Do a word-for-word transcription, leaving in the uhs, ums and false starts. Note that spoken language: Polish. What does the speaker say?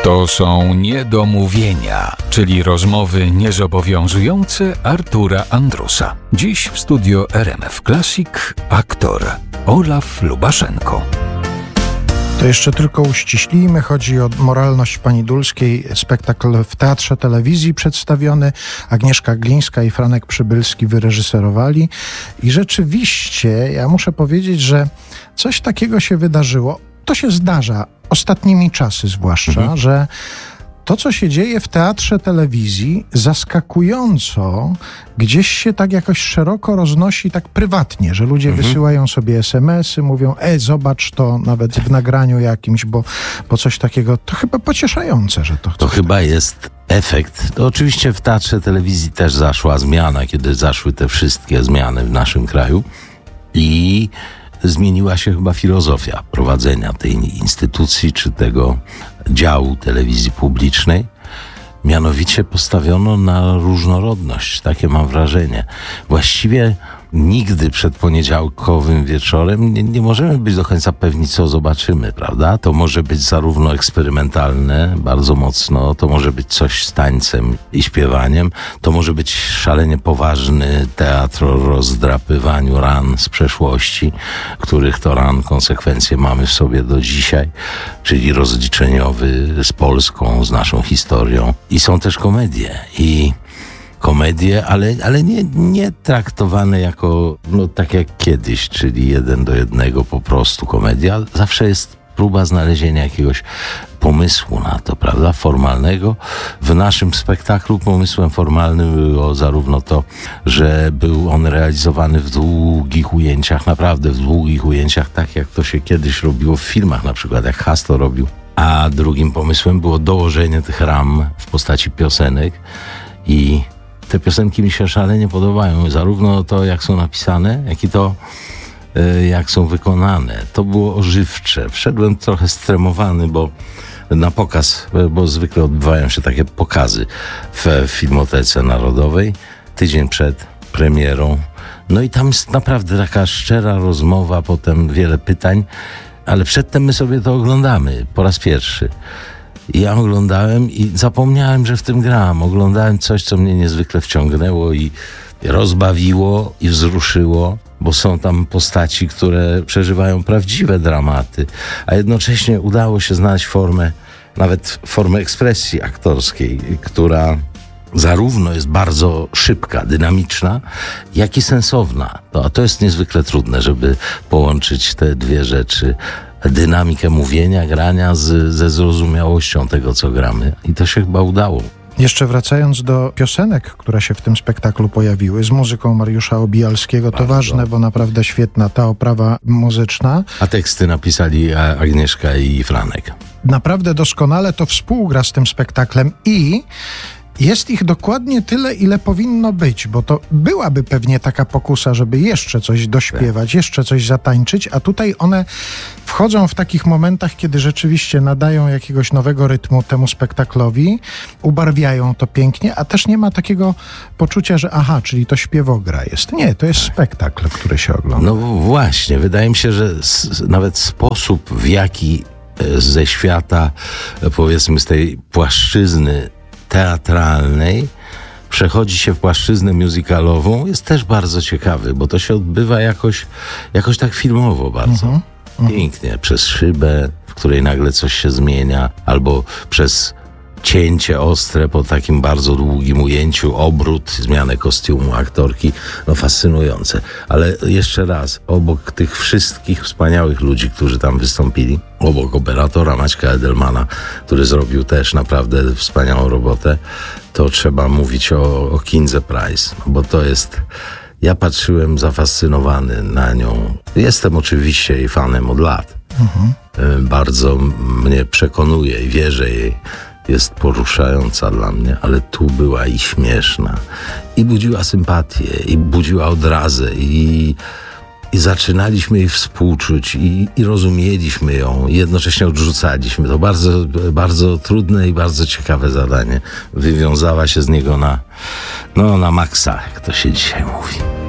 To są niedomówienia, czyli rozmowy niezobowiązujące Artura Andrusa. Dziś w studio R M F Classic aktor Olaf Lubaszenko. To jeszcze tylko uściślijmy, chodzi o moralność pani Dulskiej. Spektakl w Teatrze Telewizji przedstawiony, Agnieszka Glińska i Franek Przybylski wyreżyserowali. I rzeczywiście, ja muszę powiedzieć, że coś takiego się wydarzyło. To się zdarza ostatnimi czasy zwłaszcza, mhm. że to, co się dzieje w Teatrze Telewizji, zaskakująco gdzieś się tak jakoś szeroko roznosi tak prywatnie, że ludzie mhm. wysyłają sobie es em esy, mówią, e, zobacz to nawet w nagraniu jakimś, bo, bo coś takiego, to chyba pocieszające, że to... To chyba tak jest efekt. To oczywiście w Teatrze Telewizji też zaszła zmiana, kiedy zaszły te wszystkie zmiany w naszym kraju i zmieniła się chyba filozofia prowadzenia tej instytucji czy tego działu telewizji publicznej. Mianowicie postawiono na różnorodność, takie mam wrażenie. Właściwie nigdy przed poniedziałkowym wieczorem nie, nie możemy być do końca pewni, co zobaczymy, prawda? To może być zarówno eksperymentalne, bardzo mocno, to może być coś z tańcem i śpiewaniem, to może być szalenie poważny teatr o rozdrapywaniu ran z przeszłości, których to ran konsekwencje mamy w sobie do dzisiaj, czyli rozliczeniowy z Polską, z naszą historią. I są też komedie i komedie, ale, ale nie, nie traktowane jako, no tak jak kiedyś, czyli jeden do jednego po prostu komedia. Zawsze jest próba znalezienia jakiegoś pomysłu na to, prawda, formalnego. W naszym spektaklu pomysłem formalnym było zarówno to, że był on realizowany w długich ujęciach, naprawdę w długich ujęciach, tak jak to się kiedyś robiło w filmach, na przykład jak Has to robił. A drugim pomysłem było dołożenie tych ram w postaci piosenek i te piosenki mi się szalenie podobają, zarówno to, jak są napisane, jak i to, jak są wykonane. To było ożywcze. Wszedłem trochę stremowany, bo na pokaz, bo zwykle odbywają się takie pokazy w Filmotece Narodowej, tydzień przed premierą. No i tam jest naprawdę taka szczera rozmowa, potem wiele pytań, ale przedtem my sobie to oglądamy po raz pierwszy. I ja oglądałem i zapomniałem, że w tym gram. Oglądałem coś, co mnie niezwykle wciągnęło i rozbawiło i wzruszyło, bo są tam postaci, które przeżywają prawdziwe dramaty, a jednocześnie udało się znaleźć formę, nawet formę ekspresji aktorskiej, która zarówno jest bardzo szybka, dynamiczna, jak i sensowna. No, a to jest niezwykle trudne, żeby połączyć te dwie rzeczy. Dynamikę mówienia, grania z, ze zrozumiałością tego, co gramy. I to się chyba udało. Jeszcze wracając do piosenek, które się w tym spektaklu pojawiły, z muzyką Mariusza Obijalskiego, to ważne, bo naprawdę świetna ta oprawa muzyczna. A teksty napisali Agnieszka i Franek. Naprawdę doskonale to współgra z tym spektaklem i jest ich dokładnie tyle, ile powinno być, bo to byłaby pewnie taka pokusa, żeby jeszcze coś dośpiewać, jeszcze coś zatańczyć, a tutaj one wchodzą w takich momentach, kiedy rzeczywiście nadają jakiegoś nowego rytmu temu spektaklowi, ubarwiają to pięknie, a też nie ma takiego poczucia, że aha, czyli to śpiewogra jest. Nie, to jest spektakl, który się ogląda. No właśnie, wydaje mi się, że s- nawet sposób, w jaki ze świata, powiedzmy z tej płaszczyzny teatralnej przechodzi się w płaszczyznę musicalową, jest też bardzo ciekawy, bo to się odbywa jakoś, jakoś tak filmowo bardzo. Uh-huh. Pięknie, przez szybę, w której nagle coś się zmienia, albo przez cięcie ostre po takim bardzo długim ujęciu, obrót, zmianę kostiumu aktorki, no fascynujące. Ale jeszcze raz, obok tych wszystkich wspaniałych ludzi, którzy tam wystąpili, obok operatora Maćka Edelmana, który zrobił też naprawdę wspaniałą robotę, to trzeba mówić o, o Kindze Price, bo to jest... Ja patrzyłem zafascynowany na nią. Jestem oczywiście jej fanem od lat. Mhm. Bardzo mnie przekonuje i wierzę jej. Jest poruszająca dla mnie, ale tu była i śmieszna, i budziła sympatię, i budziła odrazę, i, i zaczynaliśmy jej współczuć, i, i rozumieliśmy ją, i jednocześnie odrzucaliśmy. To bardzo, bardzo trudne i bardzo ciekawe zadanie. Wywiązała się z niego na, no, na maksa, jak to się dzisiaj mówi.